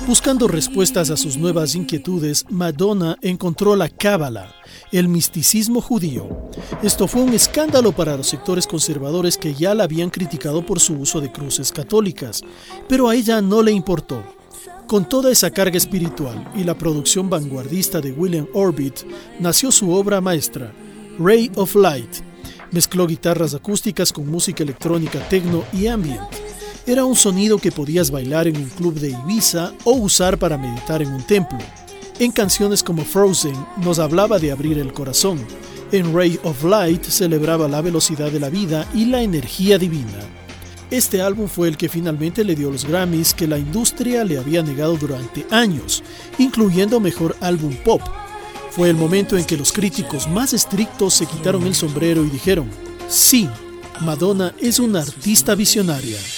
Buscando respuestas a sus nuevas inquietudes, Madonna encontró la Cábala, el misticismo judío. Esto fue un escándalo para los sectores conservadores que ya la habían criticado por su uso de cruces católicas, pero a ella no le importó. Con toda esa carga espiritual y la producción vanguardista de William Orbit, nació su obra maestra, Ray of Light. Mezcló guitarras acústicas con música electrónica, techno y ambient. Era un sonido que podías bailar en un club de Ibiza o usar para meditar en un templo. En canciones como Frozen nos hablaba de abrir el corazón. En Ray of Light celebraba la velocidad de la vida y la energía divina. Este álbum fue el que finalmente le dio los Grammys que la industria le había negado durante años, incluyendo Mejor Álbum Pop. Fue el momento en que los críticos más estrictos se quitaron el sombrero y dijeron: sí, Madonna es una artista visionaria.